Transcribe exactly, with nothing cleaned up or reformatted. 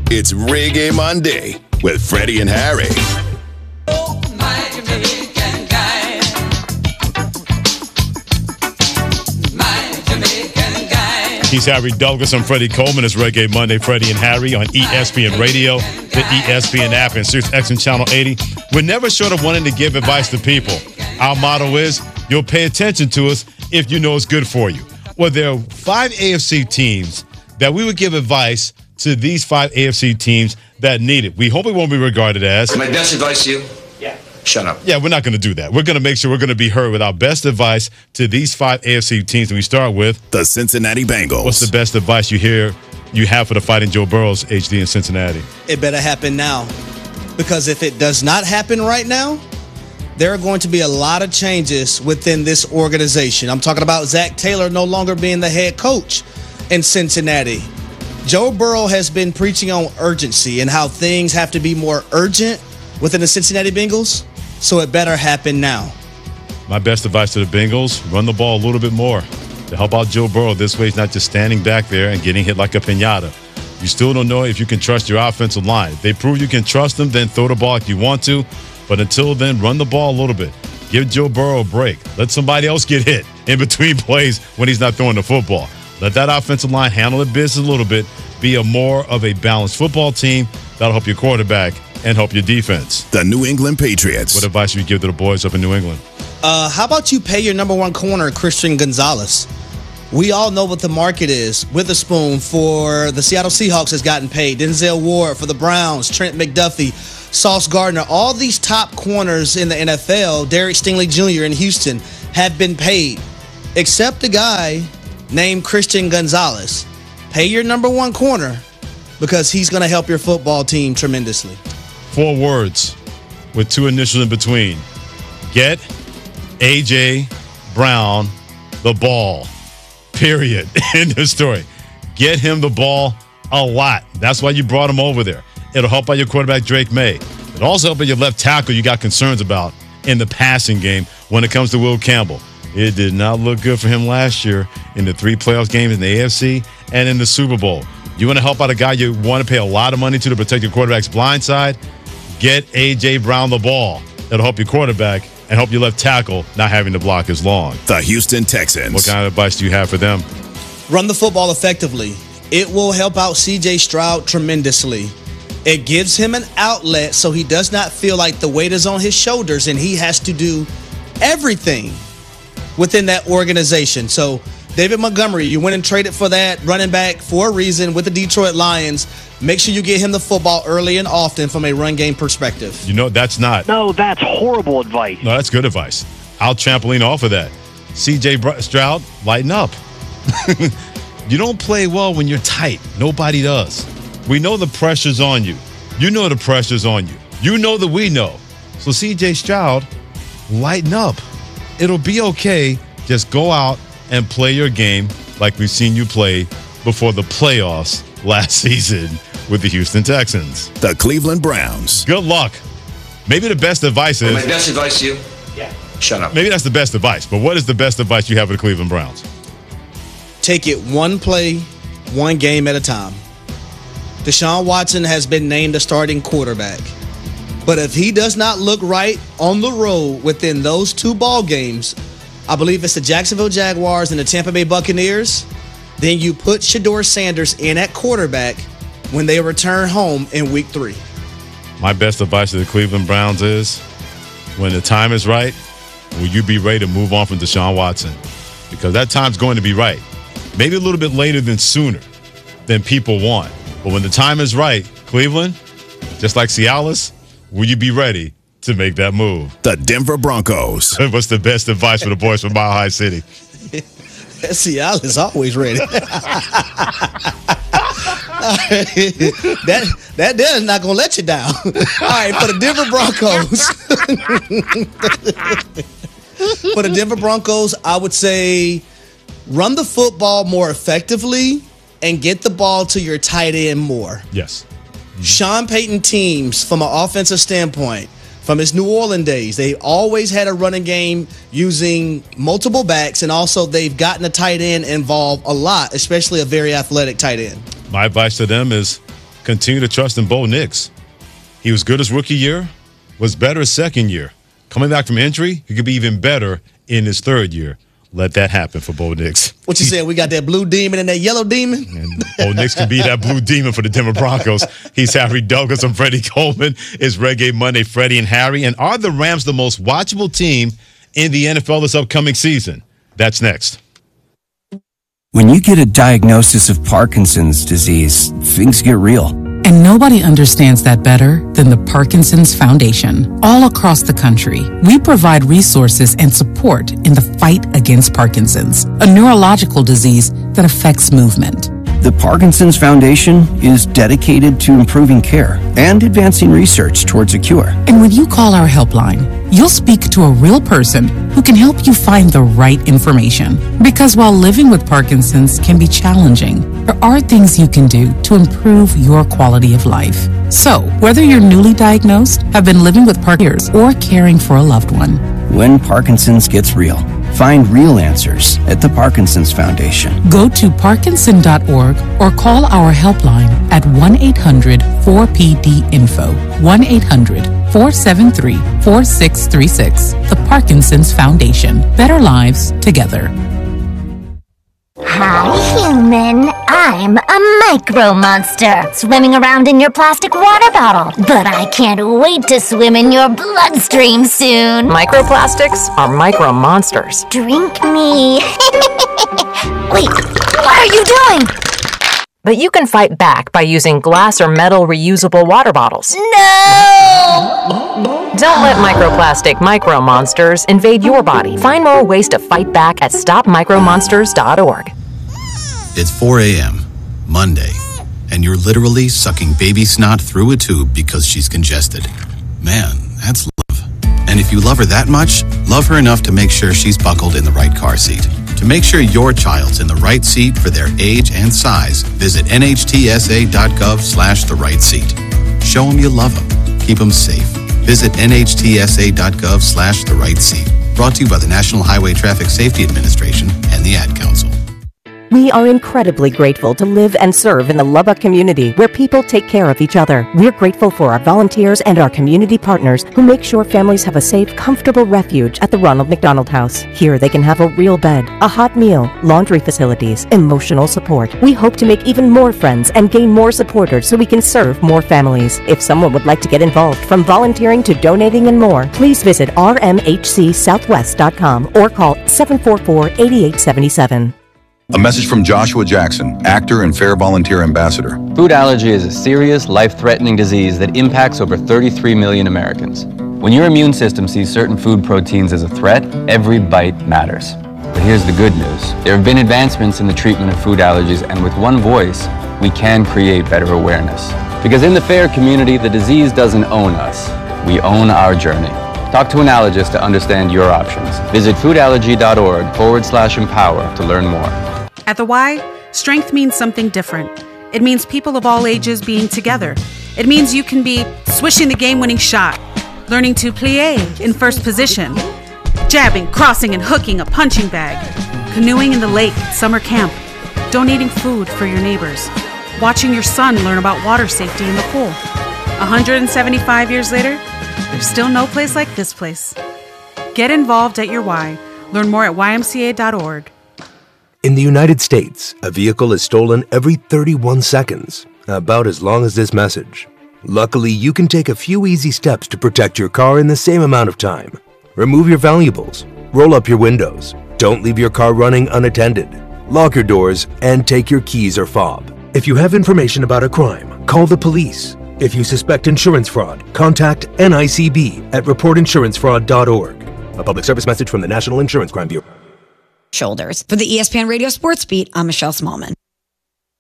It's Reggae Monday with Freddie and Harry. Oh, my Jamaican guy. My Jamaican guy. He's Harry Douglas. I'm Freddie Coleman. It's Reggae Monday, Freddie and Harry on E S P N Radio, the E S P N app, and Sirius X M Channel eighty. We're never short of wanting to give advice to people. Our motto is, you'll pay attention to us if you know it's good for you. Well, there are five A F C teams that we would give advice to these five A F C teams that need it. We hope it won't be regarded as... My best advice to you? Yeah. Shut up. Yeah, we're not going to do that. We're going to make sure we're going to be heard with our best advice to these five A F C teams. And we start with... The Cincinnati Bengals. What's the best advice you hear you have for the Fighting Joe Burrows, H D in Cincinnati? It better happen now. Because if it does not happen right now, there are going to be a lot of changes within this organization. I'm talking about Zach Taylor no longer being the head coach in Cincinnati. Joe Burrow has been preaching on urgency and how things have to be more urgent within the Cincinnati Bengals, so it better happen now. My best advice to the Bengals, run the ball a little bit more to help out Joe Burrow. This way he's not just standing back there and getting hit like a piñata. You still don't know if you can trust your offensive line. If they prove you can trust them, then throw the ball if you want to. But until then, run the ball a little bit. Give Joe Burrow a break. Let somebody else get hit in between plays when he's not throwing the football. Let that offensive line handle the business a little bit. Be a more of a balanced football team. That'll help your quarterback and help your defense. The New England Patriots. What advice would you give to the boys up in New England? Uh, how about you pay your number one corner, Christian Gonzalez? We all know what the market is. Witherspoon for the Seattle Seahawks has gotten paid. Denzel Ward for the Browns. Trent McDuffie. Sauce Gardner. All these top corners in the N F L, Derek Stingley Junior in Houston, have been paid. Except a guy named Christian Gonzalez. Pay your number one corner because he's going to help your football team tremendously. Four words with two initials in between. Get A J. Brown the ball. Period. End of story. Get him the ball a lot. That's why you brought him over there. It'll help out your quarterback, Drake May. It'll also help out your left tackle you got concerns about in the passing game when it comes to Will Campbell. It did not look good for him last year in the three playoff games in the A F C and in the Super Bowl. You want to help out a guy you want to pay a lot of money to to protect your quarterback's blind side? Get A J. Brown the ball. It'll help your quarterback and help your left tackle not having to block as long. The Houston Texans. What kind of advice do you have for them? Run the football effectively. It will help out C J. Stroud tremendously. It gives him an outlet so he does not feel like the weight is on his shoulders and he has to do everything within that organization. So David Montgomery, you went and traded for that running back for a reason with the Detroit Lions. Make sure you get him the football early and often from a run game perspective. You know, that's not. No, that's horrible advice. No, that's good advice. I'll trampoline off of that. C J. Stroud, lighten up. You don't play well when you're tight. Nobody does. We know the pressure's on you. You know the pressure's on you. You know that we know. So C J. Stroud, lighten up. It'll be okay. Just go out and play your game like we've seen you play before the playoffs last season with the Houston Texans. The Cleveland Browns. Good luck. Maybe the best advice is... My best advice to you? Yeah. Shut up. Maybe that's the best advice, but what is the best advice you have for the Cleveland Browns? Take it one play, one game at a time. Deshaun Watson has been named a starting quarterback. But if he does not look right on the road within those two ball games, I believe it's the Jacksonville Jaguars and the Tampa Bay Buccaneers, then you put Shedeur Sanders in at quarterback when they return home in week three. My best advice to the Cleveland Browns is, when the time is right, will you be ready to move on from Deshaun Watson? Because that time's going to be right. Maybe a little bit later than sooner than people want. But when the time is right, Cleveland, just like Cialis, will you be ready to make that move? The Denver Broncos. What's the best advice for the boys from Mile High City? Cialis is always ready. that that there is not going to let you down. All right, for the Denver Broncos. For the Denver Broncos, I would say run the football more effectively and get the ball to your tight end more. Yes. Sean Payton teams, from an offensive standpoint, from his New Orleans days, they always had a running game using multiple backs, and also they've gotten a tight end involved a lot, especially a very athletic tight end. My advice to them is continue to trust in Bo Nix. He was good his rookie year, was better his second year. Coming back from injury, he could be even better in his third year. Let that happen for Bo Nix. What you said? We got that blue demon and that yellow demon? And Bo Nix can be that blue demon for the Denver Broncos. He's Harry Douglas and Freddie Coleman. It's Reggae Monday, Freddie and Harry. And are the Rams the most watchable team in the N F L this upcoming season? That's next. When you get a diagnosis of Parkinson's disease, things get real. And nobody understands that better than the Parkinson's Foundation. All across the country, we provide resources and support in the fight against Parkinson's, a neurological disease that affects movement. The Parkinson's Foundation is dedicated to improving care and advancing research towards a cure. And when you call our helpline, you'll speak to a real person who can help you find the right information. Because while living with Parkinson's can be challenging, there are things you can do to improve your quality of life. So, whether you're newly diagnosed, have been living with Parkinson's, or caring for a loved one, when Parkinson's gets real, find real answers at the Parkinson's Foundation. Go to parkinson dot org or call our helpline at one eight hundred four P D info, one eight hundred four seven three four six three six. The Parkinson's Foundation. Better lives together. Hi, human. I'm a micro monster, swimming around in your plastic water bottle. But I can't wait to swim in your bloodstream soon. Microplastics are micro monsters. Drink me. Wait, what are you doing? But you can fight back by using glass or metal reusable water bottles. No! Don't let microplastic micro monsters invade your body. Find more ways to fight back at stop micro monsters dot org. It's four a.m., Monday, and you're literally sucking baby snot through a tube because she's congested. Man, that's love. And if you love her that much, love her enough to make sure she's buckled in the right car seat. To make sure your child's in the right seat for their age and size, visit N H T S A dot gov slash the right seat. Show them you love them. Keep them safe. Visit N H T S A dot gov slash the right seat. Brought to you by the National Highway Traffic Safety Administration and the Ad Council. We are incredibly grateful to live and serve in the Lubbock community where people take care of each other. We're grateful for our volunteers and our community partners who make sure families have a safe, comfortable refuge at the Ronald McDonald House. Here they can have a real bed, a hot meal, laundry facilities, emotional support. We hope to make even more friends and gain more supporters so we can serve more families. If someone would like to get involved, from volunteering to donating and more, please visit R M H C southwest dot com or call seven four four, eight eight seven seven. A message from Joshua Jackson, actor and Fair Volunteer Ambassador. Food allergy is a serious, life-threatening disease that impacts over thirty-three million Americans. When your immune system sees certain food proteins as a threat, every bite matters. But here's the good news. There have been advancements in the treatment of food allergies, and with one voice, we can create better awareness. Because in the FAIR community, the disease doesn't own us. We own our journey. Talk to an allergist to understand your options. Visit foodallergy.org forward slash empower to learn more. At the Y, strength means something different. It means people of all ages being together. It means you can be swishing the game-winning shot, learning to plie in first position, jabbing, crossing, and hooking a punching bag, canoeing in the lake at summer camp, donating food for your neighbors, watching your son learn about water safety in the pool. one hundred seventy-five years later, there's still no place like this place. Get involved at your Y. Learn more at Y M C A dot org. In the United States, a vehicle is stolen every thirty-one seconds, about as long as this message. Luckily, you can take a few easy steps to protect your car in the same amount of time. Remove your valuables, roll up your windows, don't leave your car running unattended, lock your doors, and take your keys or fob. If you have information about a crime, call the police. If you suspect insurance fraud, contact N I C B at report insurance fraud dot org. A public service message from the National Insurance Crime Bureau. Shoulders. For the E S P N Radio Sports Beat, I'm Michelle Smallman.